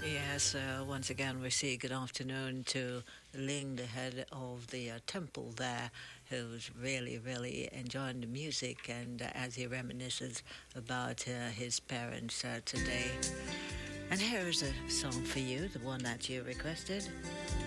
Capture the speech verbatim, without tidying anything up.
Yes, uh, once again, we say good afternoon to Ling, the head of the uh, temple there, who's really, really enjoying the music and uh, as he reminisces about uh, his parents uh, today. And here is a song for you, the one that you requested.